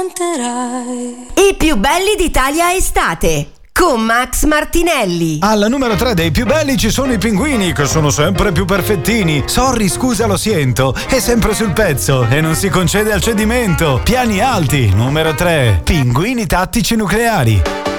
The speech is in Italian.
I più belli d'Italia estate con Max Martinelli. Alla numero 3 dei più belli ci sono i pinguini, che sono sempre più perfettini. Sorry, scusa, lo sento, è sempre sul pezzo e non si concede al cedimento. Piani alti, numero 3. Pinguini tattici nucleari.